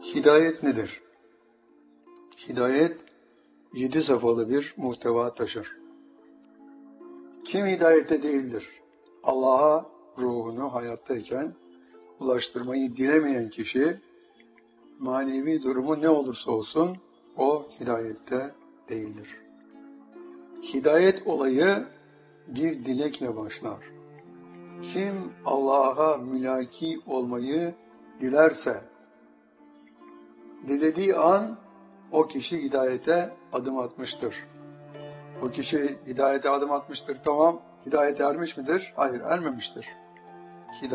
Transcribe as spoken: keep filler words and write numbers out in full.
Hidayet nedir? Hidayet, yedi safhalı bir muhteva taşır. Kim hidayette değildir? Allah'a ruhunu hayattayken ulaştırmayı dilemeyen kişi, manevi durumu ne olursa olsun, o hidayette değildir. Hidayet olayı bir dilekle başlar. Kim Allah'a mülaki olmayı dilerse, dilediği an o kişi hidayete adım atmıştır. O kişi hidayete adım atmıştır, tamam, hidayete ermiş midir? Hayır, ermemiştir.